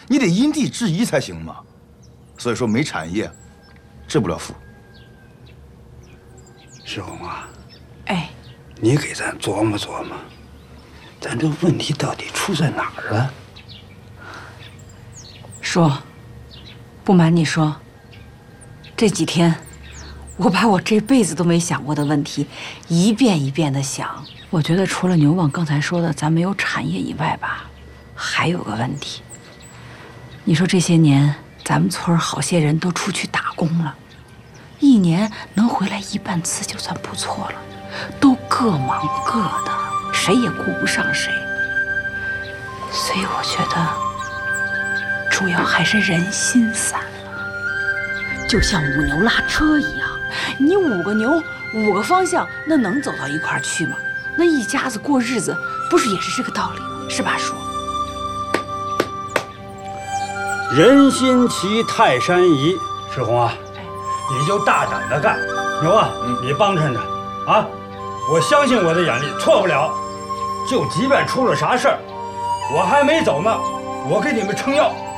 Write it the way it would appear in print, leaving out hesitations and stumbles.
你得因地制宜才行嘛。所以说没产业，致不了富。 石红啊， 哎， 你给咱琢磨琢磨，咱这问题到底出在哪儿了？ 说，不瞒你说，这几天我把我这辈子都没想过的问题一遍一遍的想。我觉得除了牛旺刚才说的咱没有产业以外吧，还有个问题。你说这些年咱们村好些人都出去打工了，一年能回来1半次就算不错了，都各忙各的，谁也顾不上谁。所以我觉得主要还是人心散了，就像5牛拉车一样，你5个牛5个方向，那能走到一块儿去吗？那一家子过日子，不是也是这个道理吗？是吧，叔？ 人心齐，泰山移。石红啊，你就大胆的干。牛啊，你帮衬着啊！我相信我的眼力，错不了。就即便出了啥事儿，我还没走呢，我给你们撑腰。